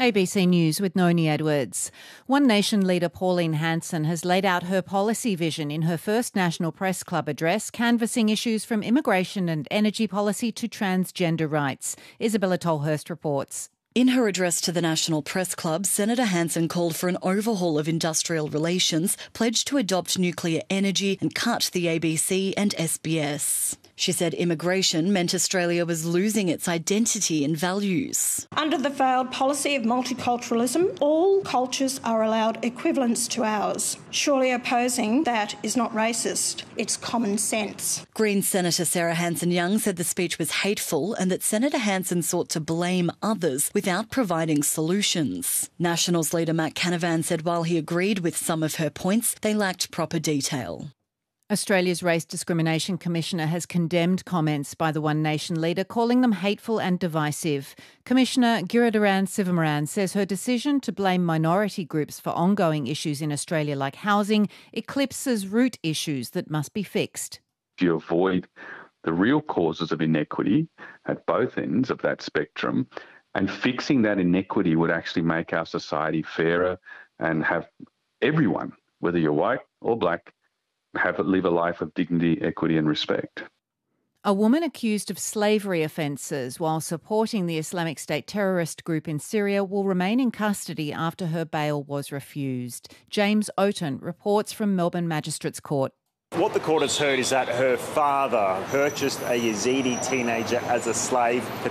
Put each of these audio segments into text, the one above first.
ABC News with Noni Edwards. One Nation leader Pauline Hanson has laid out her policy vision in her first National Press Club address, canvassing issues from immigration and energy policy to transgender rights. Isabella Tolhurst reports. In her address to the National Press Club, Senator Hanson called for an overhaul of industrial relations, pledged to adopt nuclear energy and cut the ABC and SBS. She said immigration meant Australia was losing its identity and values. Under the failed policy of multiculturalism, all cultures are allowed equivalence to ours. Surely opposing that is not racist, it's common sense. Green Senator Sarah Hanson-Young said the speech was hateful and that Senator Hanson sought to blame others without providing solutions. Nationals leader Matt Canavan said while he agreed with some of her points, they lacked proper detail. Australia's Race Discrimination Commissioner has condemned comments by the One Nation leader, calling them hateful and divisive. Commissioner Giridharajan Sivaraman says her decision to blame minority groups for ongoing issues in Australia like housing eclipses root issues that must be fixed. If you avoid the real causes of inequity at both ends of that spectrum, and fixing that inequity would actually make our society fairer and have everyone, whether you're white or black, live a life of dignity, equity and respect. A woman accused of slavery offences while supporting the Islamic State terrorist group in Syria will remain in custody after her bail was refused. James Oaten reports from Melbourne Magistrates Court. What the court has heard is that her father purchased a Yazidi teenager as a slave for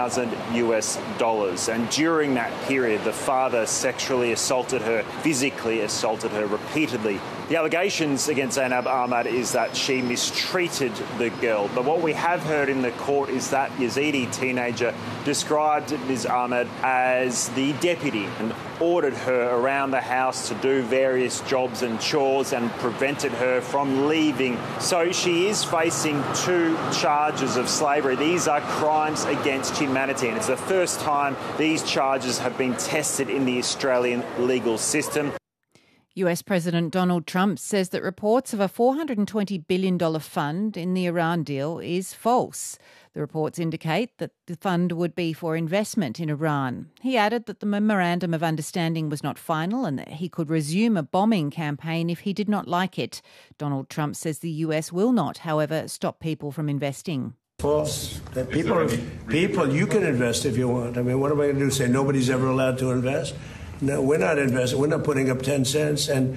$10,000 and during that period the father sexually assaulted her, physically assaulted her repeatedly. The allegations against Zainab Ahmad is that she mistreated the girl, but what we have heard in the court is that Yazidi teenager described Ms Ahmad as the deputy and ordered her around the house to do various jobs and chores and prevented her from leaving. So she is facing 2 charges of slavery. These are crimes against humanity, and it's the first time these charges have been tested in the Australian legal system. US President Donald Trump says that reports of a $420 billion fund in the Iran deal is false. The reports indicate that the fund would be for investment in Iran. He added that the Memorandum of Understanding was not final and that he could resume a bombing campaign if he did not like it. Donald Trump says the US will not, however, stop people from investing. False. That people, you can invest if you want. I mean, what am I going to do? Say nobody's ever allowed to invest? No, we're not investing. We're not putting up 10 cents. And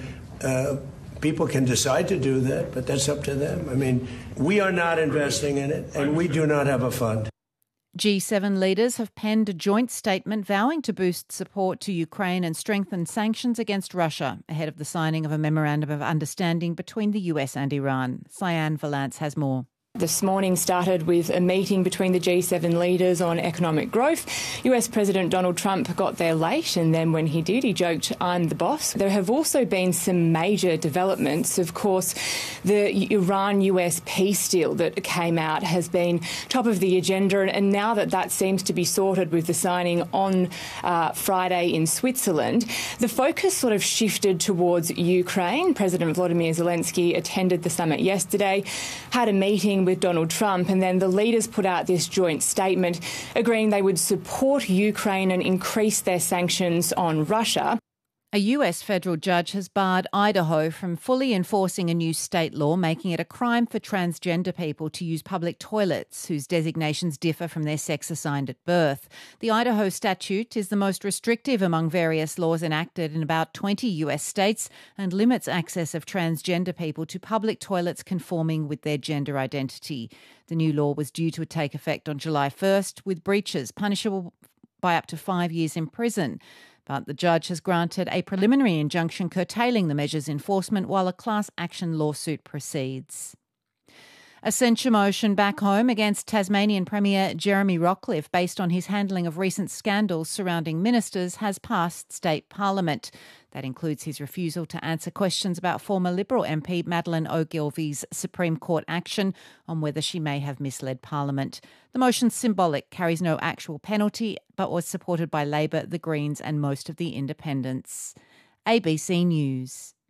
people can decide to do that, but that's up to them. I mean, we are not investing in it, and we do not have a fund. G7 leaders have penned a joint statement vowing to boost support to Ukraine and strengthen sanctions against Russia ahead of the signing of a memorandum of understanding between the US and Iran. Cyan Valance has more. This morning started with a meeting between the G7 leaders on economic growth. US President Donald Trump got there late, and then when he did, he joked, "I'm the boss." There have also been some major developments. Of course, the Iran-US peace deal that came out has been top of the agenda, and now that seems to be sorted with the signing on Friday in Switzerland, the focus sort of shifted towards Ukraine. President Volodymyr Zelensky attended the summit yesterday, had a meeting with Donald Trump, and then the leaders put out this joint statement agreeing they would support Ukraine and increase their sanctions on Russia. A US federal judge has barred Idaho from fully enforcing a new state law making it a crime for transgender people to use public toilets whose designations differ from their sex assigned at birth. The Idaho statute is the most restrictive among various laws enacted in about 20 US states and limits access of transgender people to public toilets conforming with their gender identity. The new law was due to take effect on July 1st, with breaches punishable by up to 5 years in prison. But the judge has granted a preliminary injunction curtailing the measure's enforcement while a class action lawsuit proceeds. A censure motion back home against Tasmanian Premier Jeremy Rockliff based on his handling of recent scandals surrounding ministers has passed state parliament. That includes his refusal to answer questions about former Liberal MP Madeleine Ogilvy's Supreme Court action on whether she may have misled Parliament. The motion's symbolic, carries no actual penalty, but was supported by Labor, the Greens and most of the independents. ABC News.